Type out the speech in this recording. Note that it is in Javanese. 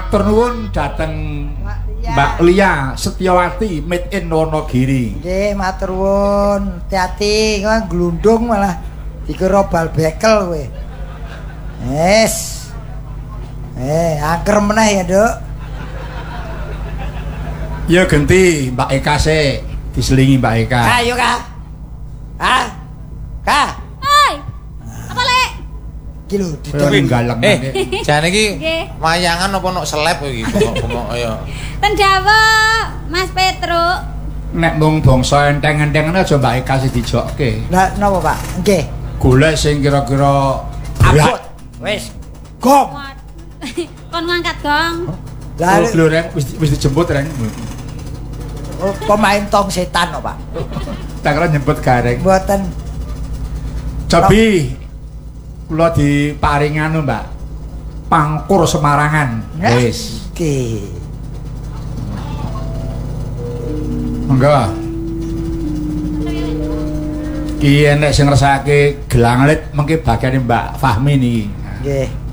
matur nuwun dhateng Mbak Lia Setyawati made in Wonogiri. Nggih, matur nuwun. Hati-hati, kowe glundung malah dikira bal bekel kowe. Wes. Angker meneh ya, Nduk. Ya genti Mbak Eka sik, diselingi Mbak Eka. Ayo, Kak. Kak. Hei. Apa lek? Iki lho Galeng. Jane iki wayangan apa nok seleb iki bengok-bengok kaya. Ten dawa, Mas Petro. Nek mung bangsa enteng-enteng aja Mbak Eka sing dijokke. Lah napa, Pak? Nggih. Golek sing kira-kira Abot. Wis. Gong. Kon ngangkat gong. Lah lho Ren wis dijemput Ren. Oh, pemain tong setan kok, Pak. Tak kira nyebut gareng. Mboten. Cobi kula diparing anu, Mbak. Pangkur Semarangan. Wis. Oke. Monggo. Ki enek sing ngrasake gelang alit mengke bagiane Mbak Fahmi niki. Nggih.